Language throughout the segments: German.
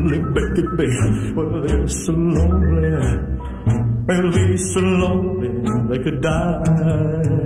lonely, baby. Well, they're so lonely. They'll be so lonely they could die.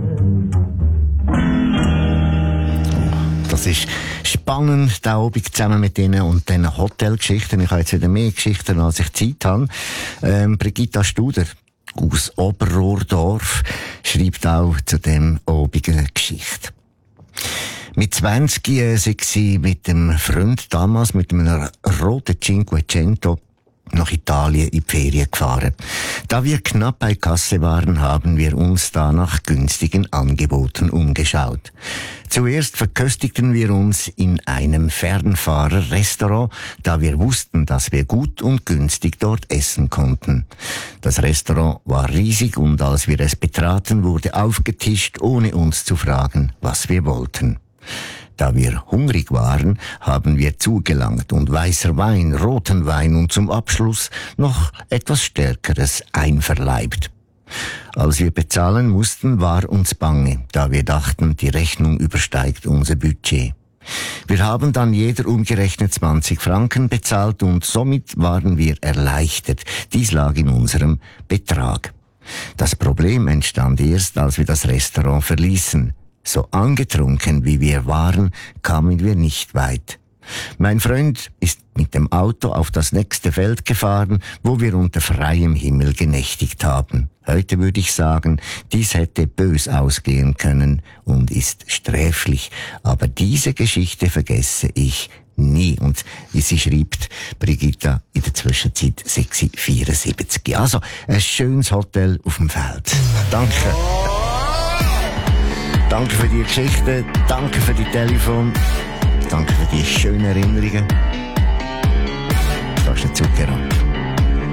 Das ist spannend, da oben zusammen mit Ihnen und den Hotelgeschichten. Ich habe jetzt wieder mehr Geschichten, als ich Zeit habe. Brigitta Studer aus Oberrohrdorf schreibt auch zu dem obigen Geschichte. Mit 20 sind sie mit dem Freund damals mit einem roten Cinquecento nach Italien in die Ferien gefahren. Da wir knapp bei Kasse waren, haben wir uns da nach günstigen Angeboten umgeschaut. Zuerst verköstigten wir uns in einem Fernfahrerrestaurant, da wir wussten, dass wir gut und günstig dort essen konnten. Das Restaurant war riesig und als wir es betraten, wurde aufgetischt, ohne uns zu fragen, was wir wollten. Da wir hungrig waren, haben wir zugelangt und weißer Wein, roten Wein und zum Abschluss noch etwas Stärkeres einverleibt. Als wir bezahlen mussten, war uns bange, da wir dachten, die Rechnung übersteigt unser Budget. Wir haben dann jeder umgerechnet 20 Franken bezahlt und somit waren wir erleichtert. Dies lag in unserem Betrag. Das Problem entstand erst, als wir das Restaurant verließen. So angetrunken wie wir waren, kamen wir nicht weit. Mein Freund ist mit dem Auto auf das nächste Feld gefahren, wo wir unter freiem Himmel genächtigt haben. Heute würde ich sagen, dies hätte bös ausgehen können und ist sträflich. Aber diese Geschichte vergesse ich nie. Und wie sie schreibt, Brigitta, in der Zwischenzeit 74. Also, ein schönes Hotel auf dem Feld. Danke. Danke für die Geschichte, danke für die Telefon, danke für die schönen Erinnerungen. Das ist der Zucker.